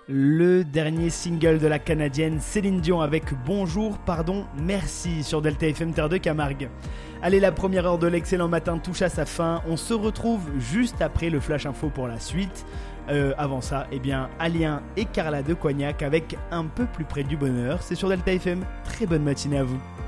Le dernier single de la Canadienne Céline Dion avec Bonjour, pardon, merci sur Delta FM Terre de Camargue. Allez, la première heure de l'excellent matin touche à sa fin. On se retrouve juste après le Flash Info pour la suite. Avant ça, Alien et Carla de Cognac avec Un peu plus près du bonheur. C'est sur Delta FM. Très bonne matinée à vous.